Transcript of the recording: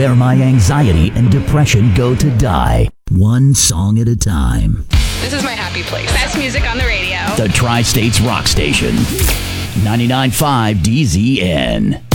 where my anxiety and depression go to die, one song at a time. This is my happy place. Best music on the radio. The Tri-States Rock Station. 99.5 DZN.